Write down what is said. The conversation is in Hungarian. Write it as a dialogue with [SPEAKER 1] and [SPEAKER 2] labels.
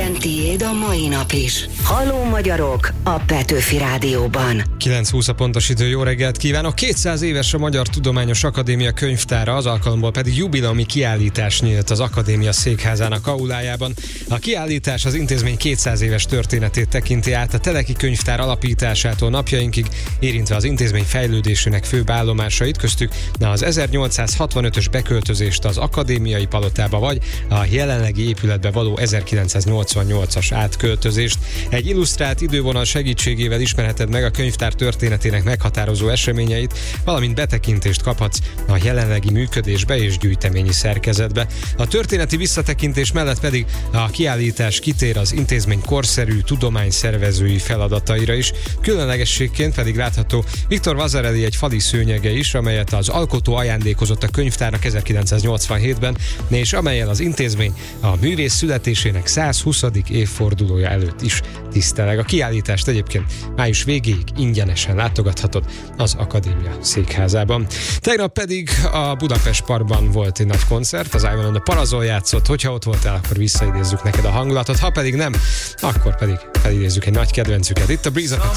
[SPEAKER 1] legyen tiéd a mai nap is. Halló magyarok a Petőfi Rádióban.
[SPEAKER 2] 9:20 a pontos idő, jó reggelt kívánok! 200 éves a Magyar Tudományos Akadémia könyvtára, az alkalomból pedig jubileumi kiállítás nyílt az akadémia székházának aulájában. A kiállítás az intézmény 200 éves történetét tekinti át, a Teleki Könyvtár alapításától napjainkig, érintve az intézmény fejlődésének főbb állomásait, köztük az 1865-ös beköltözést az akadémiai palotába, vagy a jelenlegi épületbe való 1988-as átköltözést. Egy illusztrált idővonal segítségével ismerheted meg a könyvtár történetének meghatározó eseményeit, valamint betekintést kaphatsz a jelenlegi működésbe és gyűjteményi szerkezetbe. A történeti visszatekintés mellett pedig a kiállítás kitér az intézmény korszerű tudományszervezői feladataira is. Különlegességként pedig látható Viktor Vasarely egy fali szőnyege is, amelyet az alkotó ajándékozott a könyvtárnak 1987-ben, és amellyel az intézmény a művész születésének 120. évfordulója előtt is tiszteleg. A kiállítást egyébként május végéig ingyenesen látogathatod az akadémia székházában. Tegnap pedig a Budapest Parkban volt egy nagy koncert, az Ivan and the Parazol játszott, hogyha ott voltál, akkor visszaidézzük neked a hangulatot, ha pedig nem, akkor pedig felidézzük egy nagy kedvencüket. Itt a Breeze of